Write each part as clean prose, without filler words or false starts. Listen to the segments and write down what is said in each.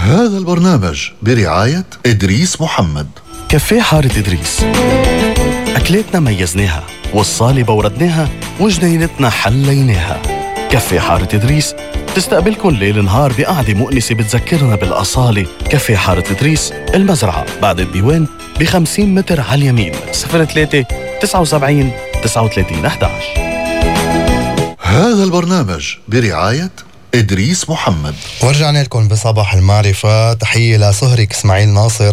هذا البرنامج برعاية إدريس محمد. كافيه حارة إدريس، أكلاتنا ميزناها والصالة بوردناها وجنينتنا حليناها. كافيه حارة إدريس تستقبلكن ليل نهار بقعدة مؤنسة بتذكرنا بالأصالة. كافيه حارة إدريس، المزرعة بعد الديوان ب50 متر على اليمين. 03 79 39 11. هذا البرنامج برعاية إدريس محمد. ورجعنا لكم بصباح المعرفة. تحية لصهرك إسماعيل ناصر.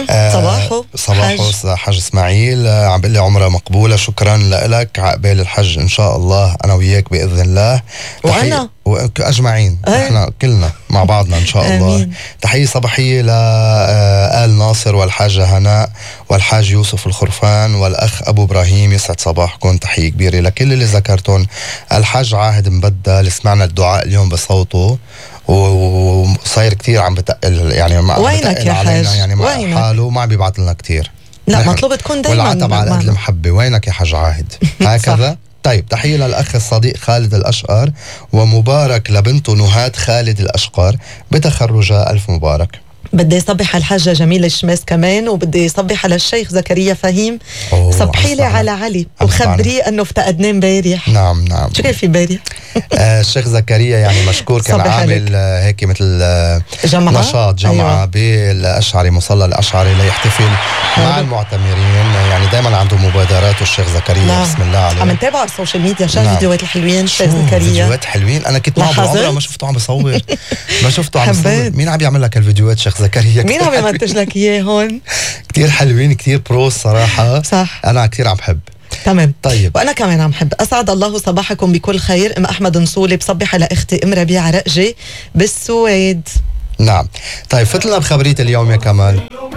صباحو حج إسماعيل عم بقول لي عمرة مقبولة، شكرا لك. عقبال الحج إن شاء الله أنا وياك بإذن الله، وأنا أجمعين إحنا كلنا مع بعضنا إن شاء الله. آمين. تحية صباحية لآل ناصر والحاجة هناء والحاج يوسف الخرفان والأخ أبو إبراهيم، يسعد صباحكم. تحية كبيرة لكل اللي ذكرتون. الحاج عاهد مبدل، سمعنا الدعاء اليوم بصوته وصاير كتير عم بتقل، يعني وينك يا حاج؟ يعني مع وينك؟ حاله ما عم بيبعت لنا كتير. لا مطلوب تكون دايما والعتب على قد المحبة. وينك يا حاج عاهد؟ هكذا. طيب تحية للأخ الصديق خالد الأشقر، ومبارك لبنته نهاد خالد الأشقر بتخرجها، ألف مبارك. بدي يصبح على الحاجة جميلة الشماس كمان، وبدي يصبح على الشيخ زكريا فهيم. صبحي لي على علي وخبريه أنه افتقدناه امبارح. نعم. شو كان في امبارح؟ الشيخ زكريا يعني مشكور، كان عامل هيك مثل نشاط جمعة بالأشعري، مصلى الأشعري، ليحتفل مع المعتمرين. يعني دايما عنده مبادرات الشيخ زكريا. بسم الله عليه. عم نتابع على السوشيال ميديا. شايف فيديوهات الحلوين الشيخ زكريا؟ فيديوهات حلوين. أنا كنت معه بالعمرة ما شفته عم بصور. ما شفته عم بصور. مين عم يعمل لك الفيديوهات شيخ زكريا؟ مين عم يمنتج لك إياه هون؟ كتير حلوين، كتير برو صراحة. صح، أنا كتير عم بحب. تمام. طيب وأنا كمان عم حب. أسعد الله صباحكم بكل خير. أحمد نصولي بصبح على أختي ربيعة رقجي بالسويد. نعم. طيب فتلنا بخبرية اليوم يا كمال.